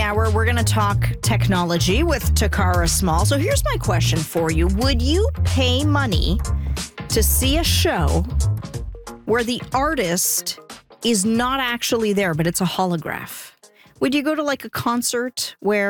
hour, we're going to talk technology with Takara Small. So here's my question for you. Would you pay money to see a show where the artist is not actually there, but it's a holograph? Would you go to like a concert where